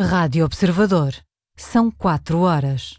Rádio Observador. São 4 horas.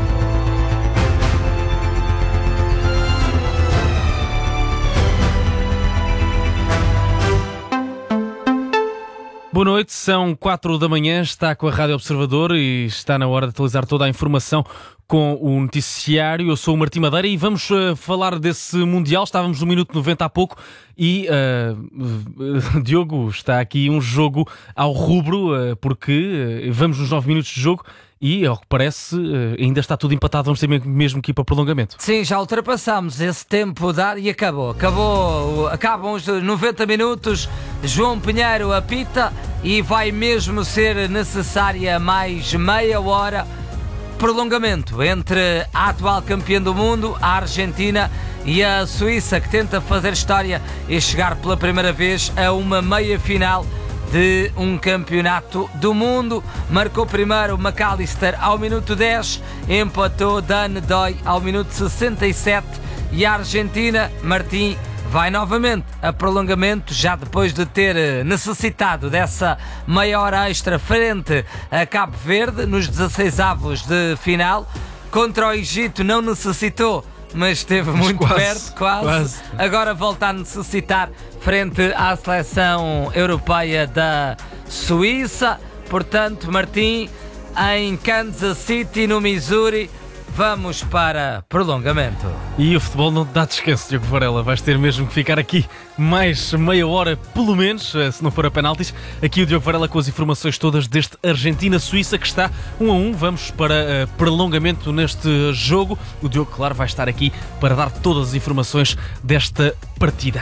Boa noite, são 4 da manhã, está com a Rádio Observador e está na hora de atualizar toda a informação com o noticiário. Eu sou o Martim Madeira e vamos falar desse Mundial. Estávamos no minuto 90 há pouco e, Diogo, está aqui um jogo ao rubro, porque vamos nos 9 minutos de jogo e, ao que parece, ainda está tudo empatado. Vamos ter mesmo que ir para prolongamento. Sim, já ultrapassámos esse tempo dado e acabam os 90 minutos. João Pinheiro apita e vai mesmo ser necessária mais meia hora. Prolongamento entre a atual campeã do mundo, a Argentina, e a Suíça, que tenta fazer história e chegar pela primeira vez a uma meia-final de um campeonato do mundo. Marcou primeiro McAllister ao minuto 10, empatou Dan Doy ao minuto 67 e a Argentina, Martim, vai novamente a prolongamento, já depois de ter necessitado dessa meia hora extra frente a Cabo Verde nos 16avos de final. Contra o Egito não necessitou, mas esteve muito perto, quase. Agora volta a necessitar frente à seleção europeia da Suíça. Portanto, Martim, em Kansas City, no Missouri, vamos para prolongamento. E o futebol não te dá descanso, Diogo Varela. Vais ter mesmo que ficar aqui mais meia hora, pelo menos, se não for a penaltis. Aqui o Diogo Varela com as informações todas deste Argentina-Suíça, que está 1-1. Vamos para prolongamento neste jogo. O Diogo, claro, vai estar aqui para dar todas as informações desta partida.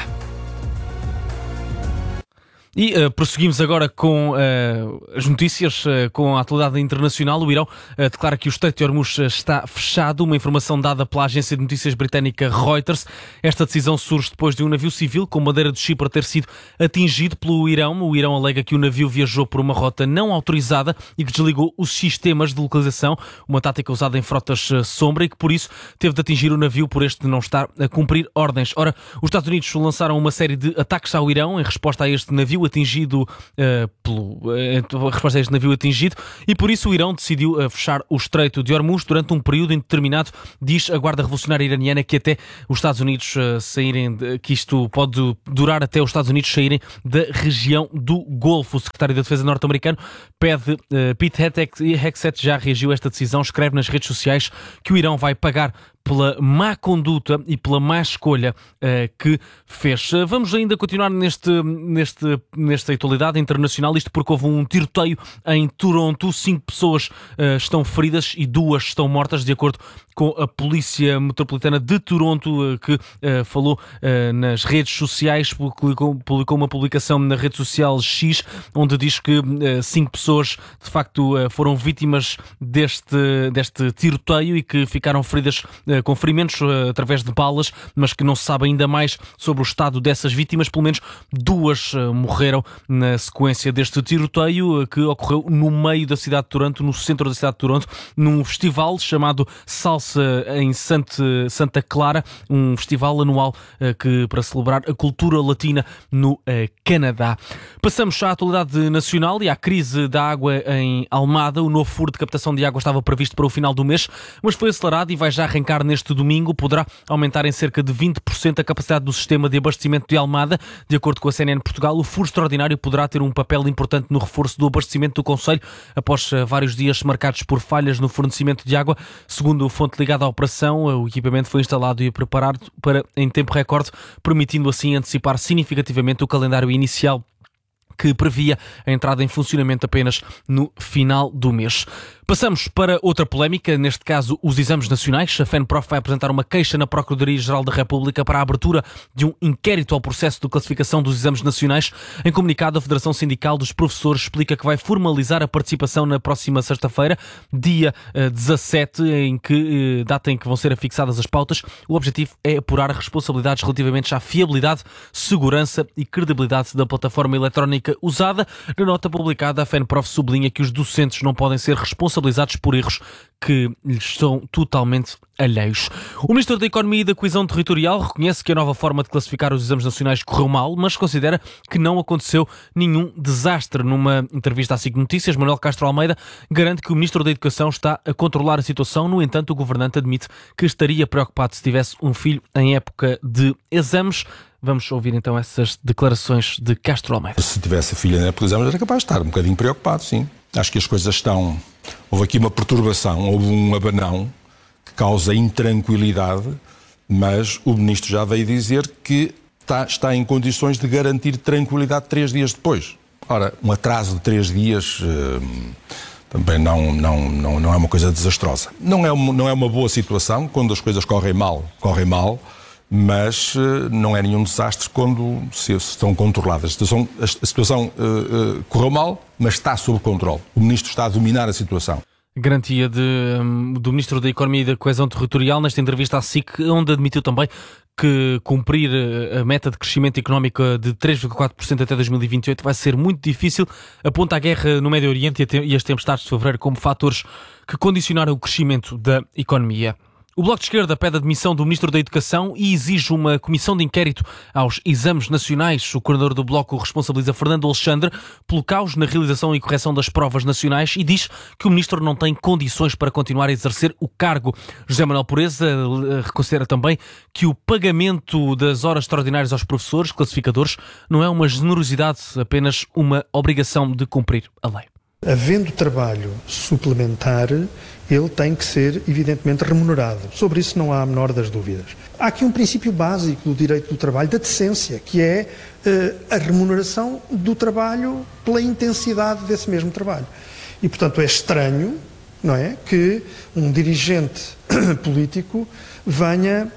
E prosseguimos agora com as notícias, com a atualidade internacional. O Irão declara que o Estreito de Hormuz está fechado, uma informação dada pela agência de notícias britânica Reuters. Esta decisão surge depois de um navio civil com bandeira de Chipre ter sido atingido pelo Irão. O Irão alega que o navio viajou por uma rota não autorizada e que desligou os sistemas de localização, uma tática usada em frotas sombra, e que por isso teve de atingir o navio por este não estar a cumprir ordens. Ora, os Estados Unidos lançaram uma série de ataques ao Irão em resposta a este navio atingido e por isso o Irão decidiu fechar o Estreito de Hormuz durante um período indeterminado. Diz a Guarda Revolucionária Iraniana que até os Estados Unidos que isto pode durar até os Estados Unidos saírem da região do Golfo. O secretário da Defesa norte-americano Pete Hegseth já reagiu a esta decisão. Escreve nas redes sociais que o Irão vai pagar pela má conduta e pela má escolha que fez. Vamos ainda continuar nesta atualidade internacional, isto porque houve um tiroteio em Toronto. 5 pessoas estão feridas e 2 estão mortas, de acordo com a Polícia Metropolitana de Toronto, que falou nas redes sociais, publicou uma publicação na rede social X, onde diz que 5 pessoas de facto foram vítimas deste tiroteio e que ficaram feridas com ferimentos através de balas, mas que não se sabe ainda mais sobre o estado dessas vítimas. Pelo menos 2 morreram na sequência deste tiroteio que ocorreu no meio da cidade de Toronto, no centro da cidade de Toronto, num festival chamado Salsa em Santa Clara, um festival anual para celebrar a cultura latina no Canadá. Passamos à atualidade nacional e à crise da água em Almada. O novo furo de captação de água estava previsto para o final do mês, mas foi acelerado e vai já arrancar neste domingo. Poderá aumentar em cerca de 20% a capacidade do sistema de abastecimento de Almada. De acordo com a CNN Portugal, o furo extraordinário poderá ter um papel importante no reforço do abastecimento do concelho após vários dias marcados por falhas no fornecimento de água. Segundo a fonte ligada à operação, o equipamento foi instalado e preparado em tempo recorde, permitindo assim antecipar significativamente o calendário inicial que previa a entrada em funcionamento apenas no final do mês. Passamos para outra polémica, neste caso os exames nacionais. A FENPROF vai apresentar uma queixa na Procuradoria-Geral da República para a abertura de um inquérito ao processo de classificação dos exames nacionais. Em comunicado, a Federação Sindical dos Professores explica que vai formalizar a participação na próxima sexta-feira, dia 17, data em que vão ser afixadas as pautas. O objetivo é apurar responsabilidades relativamente à fiabilidade, segurança e credibilidade da plataforma eletrónica usada. Na nota publicada, a FENPROF sublinha que os docentes não podem ser responsabilizados responsabilizados por erros que lhes são totalmente alheios. O Ministro da Economia e da Coesão Territorial reconhece que a nova forma de classificar os exames nacionais correu mal, mas considera que não aconteceu nenhum desastre. Numa entrevista à SIC Notícias, Manuel Castro Almeida garante que o Ministro da Educação está a controlar a situação. No entanto, o governante admite que estaria preocupado se tivesse um filho em época de exames. Vamos ouvir então essas declarações de Castro Almeida. Se tivesse a filha na época de exames, era capaz de estar um bocadinho preocupado, sim. Acho que as coisas estão... Houve aqui uma perturbação, houve um abanão que causa intranquilidade, mas o Ministro já veio dizer que está em condições de garantir tranquilidade 3 dias depois. Ora, um atraso de 3 dias também não é uma coisa desastrosa. Não é uma boa situação, quando as coisas correm mal, mas não é nenhum desastre quando se estão controladas. A situação correu mal, mas está sob controle. O Ministro está a dominar a situação. Garantia do Ministro da Economia e da Coesão Territorial nesta entrevista à SIC, onde admitiu também que cumprir a meta de crescimento económico de 3,4% até 2028 vai ser muito difícil. Aponta a guerra no Médio Oriente e as tempestades de fevereiro como fatores que condicionaram o crescimento da economia. O Bloco de Esquerda pede a demissão do Ministro da Educação e exige uma comissão de inquérito aos exames nacionais. O coordenador do Bloco responsabiliza Fernando Alexandre pelo caos na realização e correção das provas nacionais e diz que o Ministro não tem condições para continuar a exercer o cargo. José Manuel Pureza reconsidera também que o pagamento das horas extraordinárias aos professores classificadores não é uma generosidade, apenas uma obrigação de cumprir a lei. Havendo trabalho suplementar, ele tem que ser, evidentemente, remunerado. Sobre isso não há a menor das dúvidas. Há aqui um princípio básico do direito do trabalho, da decência, que é a remuneração do trabalho pela intensidade desse mesmo trabalho. E, portanto, é estranho, não é, que um dirigente político venha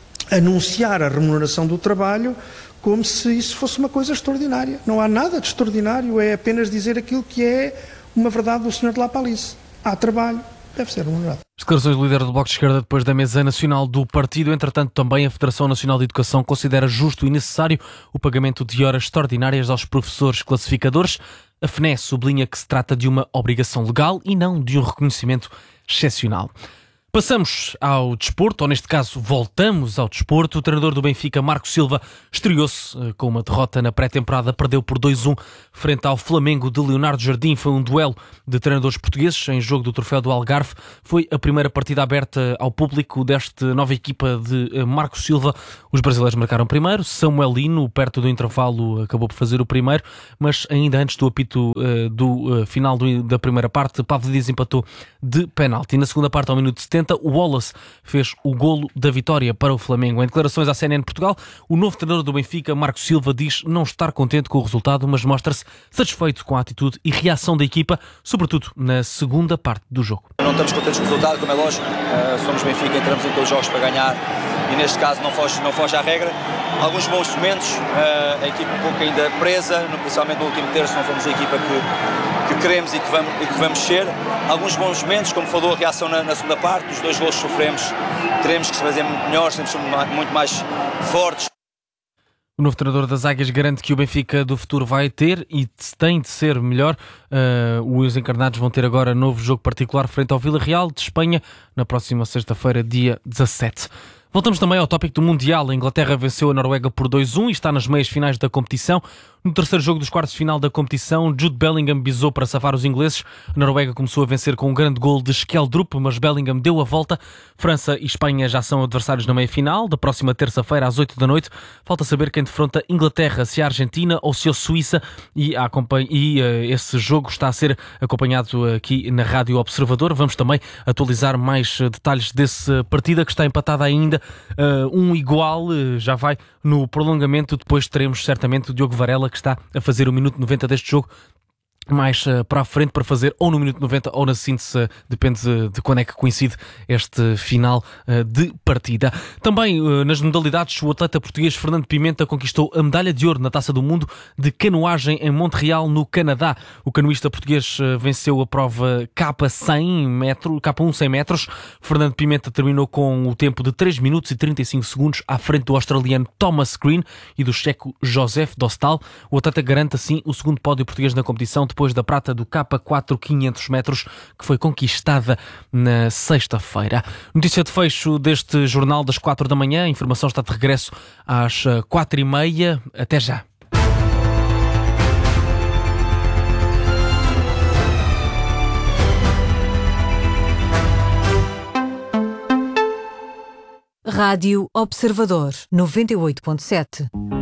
anunciar a remuneração do trabalho como se isso fosse uma coisa extraordinária. Não há nada de extraordinário, é apenas dizer aquilo que é uma verdade do Sr. de La Palice. Há trabalho, deve ser remunerado. As declarações do líder do Bloco de Esquerda depois da mesa nacional do partido. Entretanto, também a Federação Nacional de Educação considera justo e necessário o pagamento de horas extraordinárias aos professores classificadores. A FNE sublinha que se trata de uma obrigação legal e não de um reconhecimento excepcional. Passamos ao desporto, ou neste caso voltamos ao desporto. O treinador do Benfica, Marco Silva, estreou-se com uma derrota na pré-temporada, perdeu por 2-1 frente ao Flamengo de Leonardo Jardim. Foi um duelo de treinadores portugueses em jogo do Troféu do Algarve. Foi a primeira partida aberta ao público desta nova equipa de Marco Silva. Os brasileiros marcaram primeiro, Samuel Lino, perto do intervalo, acabou por fazer o primeiro, mas ainda antes do apito do final da primeira parte, Pablo Dias empatou de penalti. Na segunda parte, ao minuto 70, o Wallace fez o golo da vitória para o Flamengo. Em declarações à CNN Portugal, o novo treinador do Benfica, Marco Silva, diz não estar contente com o resultado, mas mostra-se satisfeito com a atitude e reação da equipa, sobretudo na segunda parte do jogo. Não estamos contentes com o resultado, como é lógico, somos Benfica, entramos em todos os jogos para ganhar e neste caso não foge à regra. Alguns bons momentos, a equipa um pouco ainda presa, principalmente no último terço, não fomos a equipa que queremos e que vamos ser. Alguns bons momentos, como falou, a reação na segunda parte, os 2 golos que sofremos, teremos que se fazer muito melhor, temos que ser muito mais fortes. O novo treinador das Águias garante que o Benfica do futuro vai ter e tem de ser melhor. Os encarnados vão ter agora novo jogo particular frente ao Vila Real de Espanha na próxima sexta-feira, dia 17. Voltamos também ao tópico do Mundial. A Inglaterra venceu a Noruega por 2-1 e está nas meias finais da competição. No terceiro jogo dos quartos de final da competição, Jude Bellingham bisou para safar os ingleses. A Noruega começou a vencer com um grande gol de Skjeldrup, mas Bellingham deu a volta. França e Espanha já são adversários na meia-final, da próxima terça-feira às 8 da noite. Falta saber quem defronta Inglaterra, se a Argentina ou se a Suíça. E esse jogo está a ser acompanhado aqui na Rádio Observador. Vamos também atualizar mais detalhes desse partida que está empatada ainda. Um igual, já vai no prolongamento. Depois teremos certamente o Diogo Varela, que está a fazer o minuto 90 deste jogo, mais para a frente para fazer ou no minuto 90 ou na síntese, depende de quando é que coincide este final de partida. Também nas modalidades, o atleta português Fernando Pimenta conquistou a medalha de ouro na Taça do Mundo de canoagem em Montreal, no Canadá. O canoísta português venceu a prova K1 100 metros. Fernando Pimenta terminou com o tempo de 3 minutos e 35 segundos à frente do australiano Thomas Green e do checo Josef Dostal. O atleta garante assim o segundo pódio português na competição, depois depois da prata do K4 500 metros, que foi conquistada na sexta-feira. Notícia de fecho deste jornal das 4 da manhã. A informação está de regresso às 4h30. Até já. Rádio Observador 98.7.